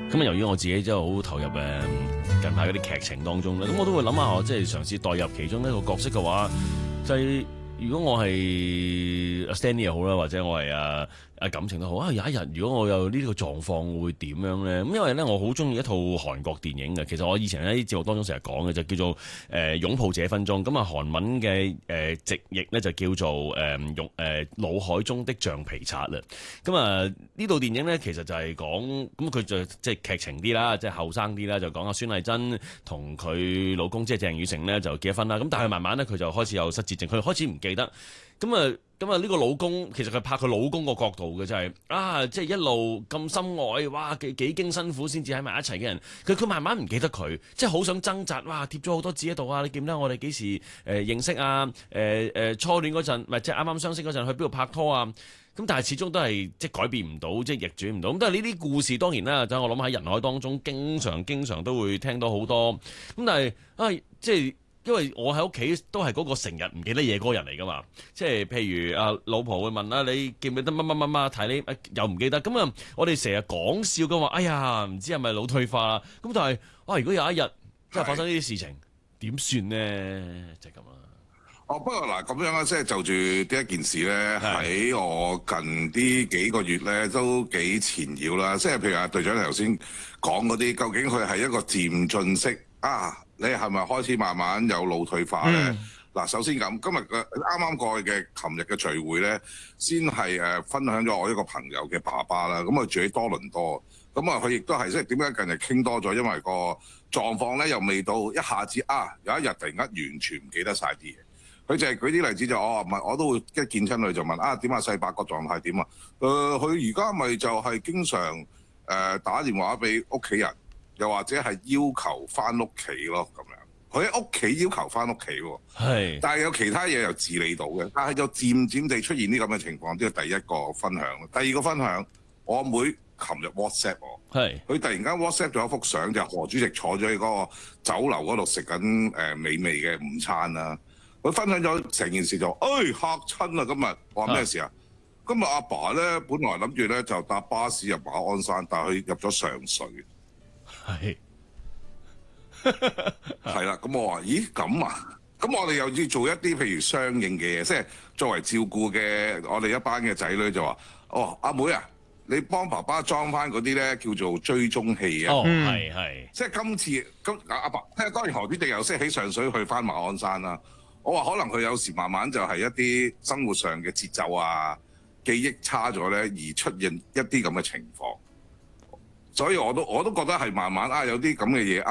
咁由於我自己真係好投入近排嗰啲劇情當中咧，咁我都會諗下，即係嘗試代入其中一個角色嘅話，就係如果我係阿 Stanley 又好啦，或者我係感情都好啊，有一日如果我有呢個狀況會點樣咧？咁因為咧我好中意一套韓國電影嘅，其實我以前喺啲節目當中成日講嘅就叫做擁抱這分鐘，咁啊韓文嘅直譯咧就叫做腦海中的橡皮擦啦。咁啊呢套電影咧其實就係講，咁佢就即係劇情啲啦，即係後生啲啦，就講阿孫藝珍同佢老公即係鄭雨盛咧就結咗婚啦。咁但係慢慢咧佢就開始有失智症，佢開始唔記得。咁啊呢個老公其實佢拍佢老公個角度嘅就係即係一路咁深愛，哇幾經辛苦先至喺埋一齊嘅人，佢慢慢唔記得佢，即係好想掙扎，哇貼咗好多字喺度啊！你記唔記得我哋幾時認識啊？初戀嗰陣，唔係即係啱啱相識嗰陣去邊度拍拖啊？咁但係始終都係即係改變唔到，即係逆轉唔到。咁但係呢啲故事當然啦，就我諗喺人海當中經常都會聽到好多。咁但係即係。因為我喺屋企都係嗰個成日唔記得嘢嗰個人嚟噶嘛，即係譬如老婆會問你記唔記得乜睇你又唔記得，咁啊我哋成日講笑咁話，哎呀唔知係咪腦退化啦，咁但係如果有一日真係發生呢啲事情，點算呢？就係咁啦。 不過嗱咁樣啊，即係就住呢一件事咧，喺我近啲幾個月咧都幾纏繞啦。即係譬如阿隊長頭先講嗰啲，究竟佢係一個漸進式啊？你係咪開始慢慢有腦退化咧？嗱，首先咁，今日啱啱過去嘅琴日嘅聚會咧，先係分享咗我一個朋友嘅爸爸啦。咁佢住喺多倫多，咁佢亦都係即係點解近日傾多咗？因為個狀況咧又未到一下子有一日突然間完全唔記得晒啲嘢。佢就係舉啲例子就我都會一見親佢就問點啊細伯個狀態點啊？佢而家咪就係經常打電話俾屋企人。又或者係要求翻屋企咯，咁樣佢喺屋企要求翻屋企喎，但係有其他嘢又治理到嘅，但係就漸漸地出現啲咁嘅情況。呢個第一個分享。第二個分享，我妹琴日 WhatsApp 我，佢突然間 WhatsApp 咗一幅相，就係何主席坐咗喺嗰個酒樓嗰度食緊美味嘅午餐啦。佢分享咗成件事就嚇親啊！今日我話咩事啊？今日阿爸咧本來諗住咧就搭巴士入馬鞍山，但係佢入咗上水。係啦，咁我話咦咁啊，咁我哋又要做一啲譬如相應嘅嘢，即係作為照顧嘅我哋一班嘅仔女就話阿妹啊，你幫爸爸裝翻嗰啲咧叫做追蹤器啊。即係今次咁阿爸，當然何必定又識喺上水去翻馬鞍山啦。我話可能佢有時慢慢就係一啲生活上嘅節奏記憶差咗咧，而出現一啲咁嘅情況。所以我都覺得係慢慢有啲咁嘅嘢